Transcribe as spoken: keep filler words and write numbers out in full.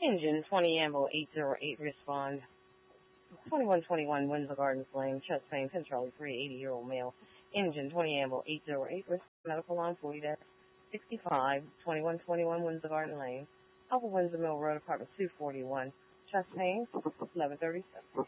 Engine twenty Ambo eight zero eight respond. twenty-one twenty-one Windsor Gardens Lane, chest pain, pin Charlie three, eighty-year-old male. Engine twenty Ambo eight zero eight respond. Medical line forty sixty-five, twenty-one twenty-one Windsor Garden Lane. Upper Windsor Mill Road, apartment two forty-one. Chest pain, eleven thirty-seven.